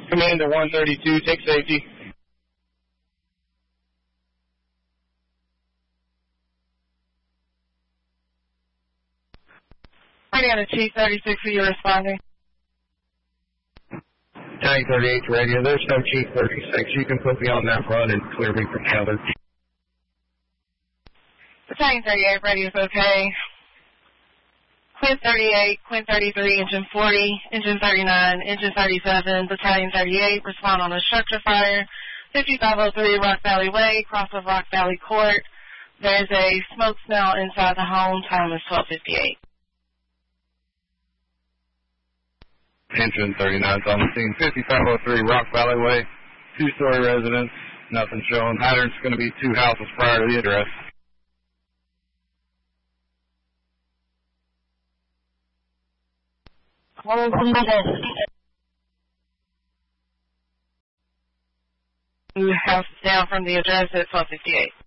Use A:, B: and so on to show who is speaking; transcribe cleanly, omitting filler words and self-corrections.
A: Commander 132, take safety.
B: Radio to Chief 36, are you responding?
A: Tank 38 radio, there's no Chief 36. You can put me on that run and clear me from cover.
B: Battalion 38, radio's okay. Quint 38, Quint 33, Engine 40, Engine 39, Engine 37, Battalion 38, respond on a structure fire. 5503 Rock Valley Way, cross of Rock Valley Court. There's a smoke smell inside the home. Time is 12:58.
A: Engine 39 is on the scene. 5503 Rock Valley Way, two-story residence, nothing showing. Hydrant's going to be 2 houses prior to the address.
B: House down from the address at 12:58.